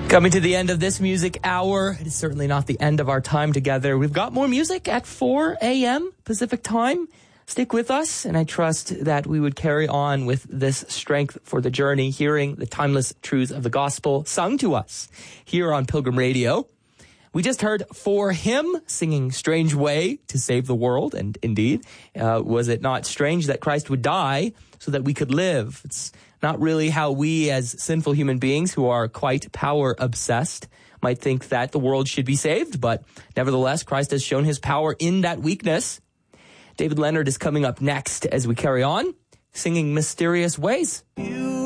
Coming to the end of this music hour. It is certainly not the end of our time together. We've got more music at 4 a.m. Pacific time. Stick with us, and I trust that we would carry on with this strength for the journey, hearing the timeless truths of the gospel sung to us here on Pilgrim Radio. We just heard For Him singing Strange Way to Save the World. And indeed, was it not strange that Christ would die so that we could live? It's not really how we as sinful human beings who are quite power obsessed might think that the world should be saved. But nevertheless, Christ has shown his power in that weakness. David Leonard is coming up next as we carry on, singing Mysterious Ways.